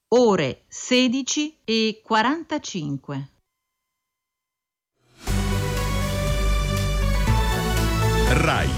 ore 16:45. RAI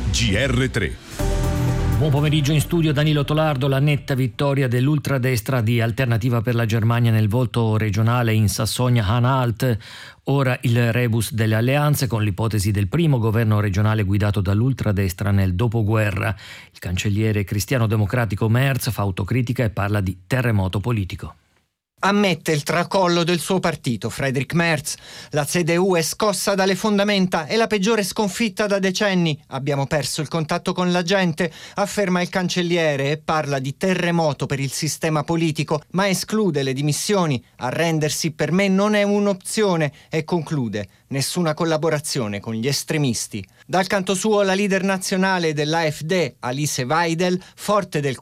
GR3. Buon pomeriggio in studio Danilo Tolardo. La netta vittoria dell'ultradestra di Alternativa per la Germania nel voto regionale in Sassonia-Anhalt. Ora il rebus delle alleanze con l'ipotesi del primo governo regionale guidato dall'ultradestra nel dopoguerra. Il cancelliere cristiano-democratico Merz fa autocritica e parla di terremoto politico. Ammette il tracollo del suo partito, Friedrich Merz. La CDU è scossa dalle fondamenta, è la peggiore sconfitta da decenni. Abbiamo perso il contatto con la gente, afferma il cancelliere e parla di terremoto per il sistema politico, ma esclude le dimissioni. Arrendersi per me non è un'opzione e conclude: nessuna collaborazione con gli estremisti. Dal canto suo la leader nazionale dell'AfD, Alice Weidel, forte del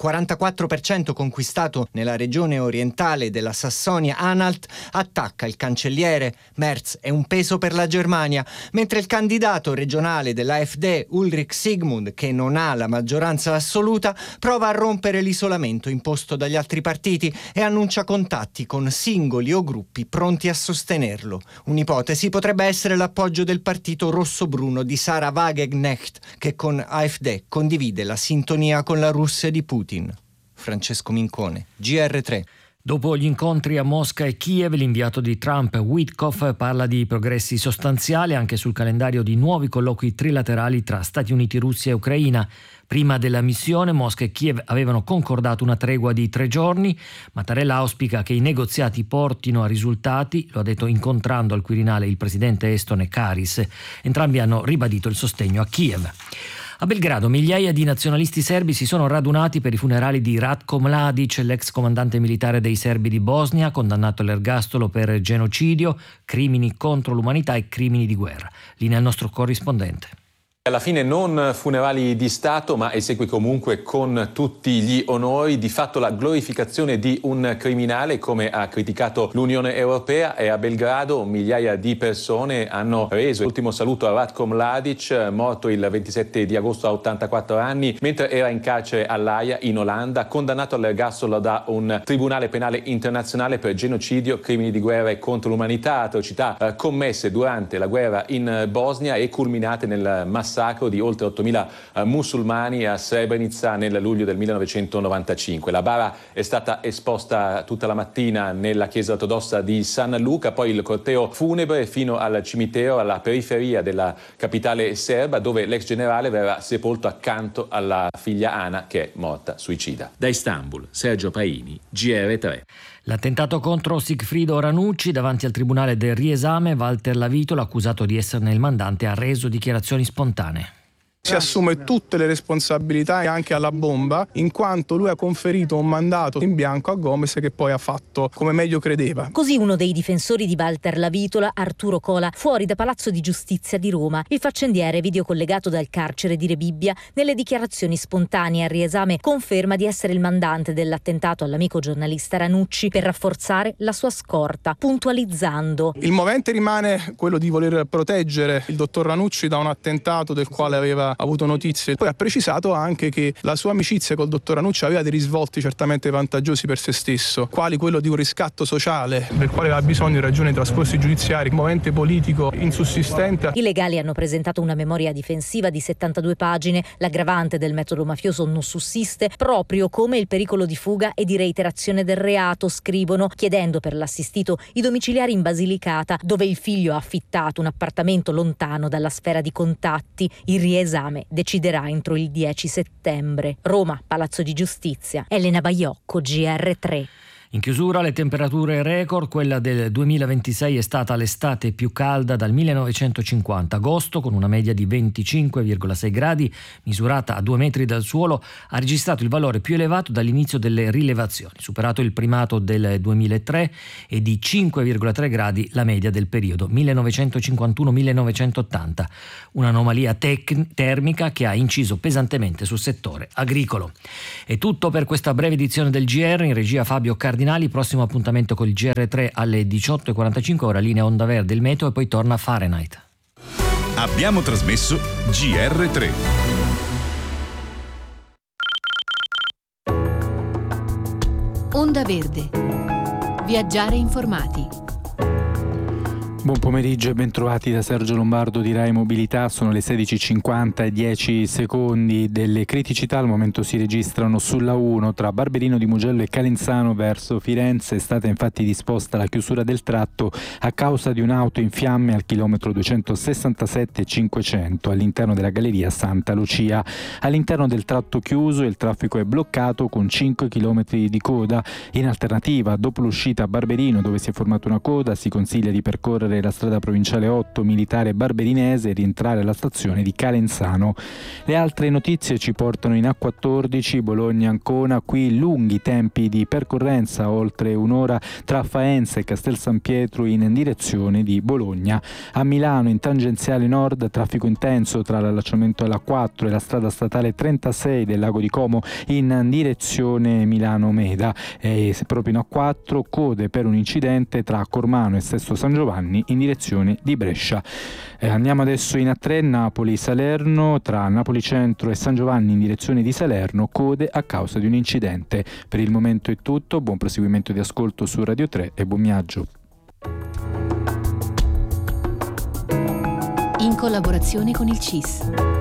44% conquistato nella regione orientale della Sassonia-Anhalt, attacca il cancelliere. Merz è un peso per la Germania, mentre il candidato regionale dell'AfD, Ulrich Sigmund, che non ha la maggioranza assoluta, prova a rompere l'isolamento imposto dagli altri partiti e annuncia contatti con singoli o gruppi pronti a sostenerlo. Un'ipotesi potrebbe essere l'appoggio del partito rosso-bruno di Sarah Wagenknecht, che con AfD condivide la sintonia con la Russia di Putin. Francesco Mincone, GR3. Dopo gli incontri a Mosca e Kiev, l'inviato di Trump, Witkoff, parla di progressi sostanziali anche sul calendario di nuovi colloqui trilaterali tra Stati Uniti, Russia e Ucraina. Prima della missione, Mosca e Kiev avevano concordato una tregua di 3 giorni. Mattarella auspica che i negoziati portino a risultati, lo ha detto incontrando al Quirinale il presidente estone Karis. Entrambi hanno ribadito il sostegno a Kiev. A Belgrado migliaia di nazionalisti serbi si sono radunati per i funerali di Ratko Mladic, l'ex comandante militare dei serbi di Bosnia, condannato all'ergastolo per genocidio, crimini contro l'umanità e crimini di guerra. Linea al nostro corrispondente. Alla fine non funerali di Stato, ma esequi comunque con tutti gli onori, di fatto la glorificazione di un criminale, come ha criticato l'Unione Europea. E a Belgrado migliaia di persone hanno reso l'ultimo saluto a Ratko Mladic, morto il 27 di agosto a 84 anni, mentre era in carcere all'Aia, in Olanda, condannato all'ergastolo da un tribunale penale internazionale per genocidio, crimini di guerra e contro l'umanità, atrocità commesse durante la guerra in Bosnia e culminate nel massacro di oltre 8.000 musulmani a Srebrenica nel luglio del 1995. La bara è stata esposta tutta la mattina nella chiesa ortodossa di San Luca, poi il corteo funebre fino al cimitero alla periferia della capitale serba, dove l'ex generale verrà sepolto accanto alla figlia Ana, che è morta suicida. Da Istanbul, Sergio Paini, GR3. L'attentato contro Sigfrido Ranucci davanti al tribunale del riesame, Walter Lavitola, accusato di esserne il mandante, ha reso dichiarazioni spontanee. Si assume tutte le responsabilità e anche alla bomba, in quanto lui ha conferito un mandato in bianco a Gomes che poi ha fatto come meglio credeva. Così uno dei difensori di Walter Lavitola, Arturo Cola, fuori da Palazzo di Giustizia di Roma. Il faccendiere, videocollegato dal carcere di Rebibbia, nelle dichiarazioni spontanee al riesame conferma di essere il mandante dell'attentato all'amico giornalista Ranucci per rafforzare la sua scorta, puntualizzando: il movente rimane quello di voler proteggere il dottor Ranucci da un attentato del quale aveva avuto notizie. Poi ha precisato anche che la sua amicizia col dottor Ranucci aveva dei risvolti certamente vantaggiosi per se stesso, quali quello di un riscatto sociale del quale aveva bisogno in ragione dei trascorsi giudiziari, un movente politico insussistente. I legali hanno presentato una memoria difensiva di 72 pagine. L'aggravante del metodo mafioso non sussiste, proprio come il pericolo di fuga e di reiterazione del reato, scrivono, chiedendo per l'assistito i domiciliari in Basilicata, dove il figlio ha affittato un appartamento lontano dalla sfera di contatti. Il riesame deciderà entro il 10 settembre. Roma, Palazzo di Giustizia. Elena Baiocco, GR3. In chiusura le temperature record, quella del 2026 è stata l'estate più calda dal 1950. Agosto, con una media di 25,6 gradi, misurata a 2 metri dal suolo, ha registrato il valore più elevato dall'inizio delle rilevazioni, superato il primato del 2003 e di 5,3 gradi la media del periodo 1951-1980. Un'anomalia termica che ha inciso pesantemente sul settore agricolo. È tutto per questa breve edizione del GR. In regia Fabio Cardinali. Prossimo appuntamento con il GR3 alle 18.45, ora linea Onda Verde, il meteo, e poi torna Fahrenheit. Abbiamo trasmesso GR3. Onda Verde. Viaggiare informati. Buon pomeriggio e bentrovati da Sergio Lombardo di Rai Mobilità. Sono le 16:50 e 10 secondi. Delle criticità al momento si registrano sulla 1 tra Barberino di Mugello e Calenzano verso Firenze. È stata infatti disposta la chiusura del tratto a causa di un'auto in fiamme al chilometro 267,500 all'interno della galleria Santa Lucia. All'interno del tratto chiuso il traffico è bloccato con 5 km di coda. In alternativa, dopo l'uscita a Barberino, dove si è formata una coda, si consiglia di percorrere la strada provinciale 8 militare barberinese e rientrare alla stazione di Calenzano. Le altre notizie ci portano in A14 Bologna-Ancona, qui lunghi tempi di percorrenza, oltre un'ora tra Faenza e Castel San Pietro in direzione di Bologna. A Milano in tangenziale nord traffico intenso tra l'allacciamento alla 4 e la strada statale 36 del Lago di Como in direzione Milano-Meda, e proprio in A4 code per un incidente tra Cormano e Sesto San Giovanni in direzione di Brescia. Andiamo adesso in A3 Napoli-Salerno, tra Napoli Centro e San Giovanni in direzione di Salerno, code a causa di un incidente. Per il momento è tutto, buon proseguimento di ascolto su Radio 3 e buon viaggio. In collaborazione con il CIS.